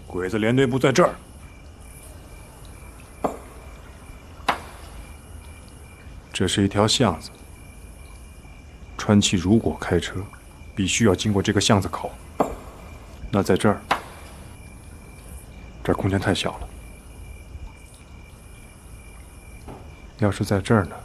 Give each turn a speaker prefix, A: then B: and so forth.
A: 鬼子连队部在这儿。这是一条巷子。川崎如果开车，必须要经过这个巷子口。那在这儿，这儿空间太小了。要是在这儿呢？